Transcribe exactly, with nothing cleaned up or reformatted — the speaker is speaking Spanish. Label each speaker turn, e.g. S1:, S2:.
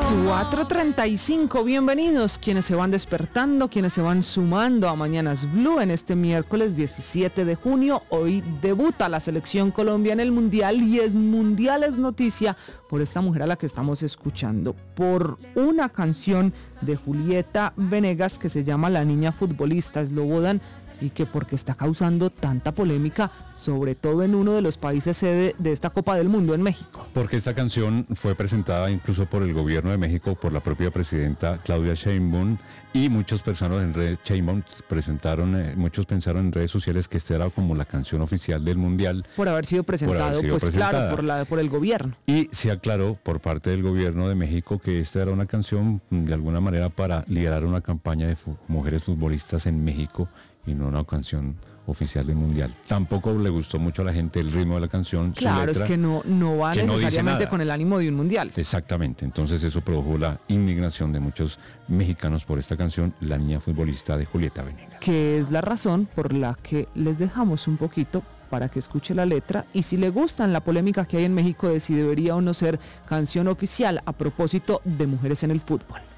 S1: cuatro treinta y cinco, bienvenidos quienes se van despertando, quienes se van sumando a Mañanas Blue en este miércoles diecisiete de junio. Hoy debuta la selección Colombia en el Mundial y es Mundial es noticia por esta mujer a la que estamos escuchando, por una canción de Julieta Venegas que se llama La Niña Futbolista, Slobodan, y que porque está causando tanta polémica, sobre todo en uno de los países sede de esta Copa del Mundo, en México.
S2: Porque esta canción fue presentada incluso por el gobierno de México, por la propia presidenta Claudia Sheinbaum, y muchos personas en redes Sheinbaum presentaron, eh, muchos pensaron en redes sociales que esta era como la canción oficial del Mundial.
S1: Por haber sido presentado, haber sido pues presentada. Claro, por, la, por el gobierno.
S2: Y se aclaró por parte del gobierno de México que esta era una canción de alguna manera para liderar una campaña de fu- mujeres futbolistas en México y no una canción oficial del Mundial. Tampoco le gustó mucho a la gente el ritmo de la canción.
S1: Claro,
S2: letra,
S1: es que no, no va
S2: que
S1: necesariamente
S2: no
S1: con el ánimo de un Mundial.
S2: Exactamente, entonces eso produjo la indignación de muchos mexicanos por esta canción, La Niña Futbolista de Julieta Venegas.
S1: Que es la razón por la que les dejamos un poquito para que escuche la letra y si le gustan la polémica que hay en México de si debería o no ser canción oficial a propósito de mujeres en el fútbol.